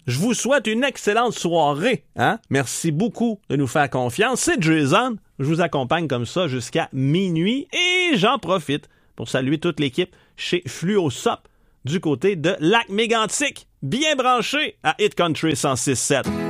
Je vous souhaite une excellente soirée. Hein? Merci beaucoup de nous faire confiance. C'est Jason. Je vous accompagne comme ça jusqu'à minuit et j'en profite pour saluer toute l'équipe chez Fluosop du côté de Lac-Mégantic. Bien branché à Hit Country 106.7.